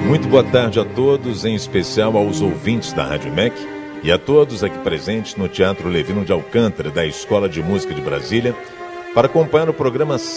Muito boa tarde a todos, em especial aos ouvintes da Rádio MEC e a todos aqui presentes no Teatro Levino de Alcântara, da Escola de Música de Brasília, para acompanhar o programa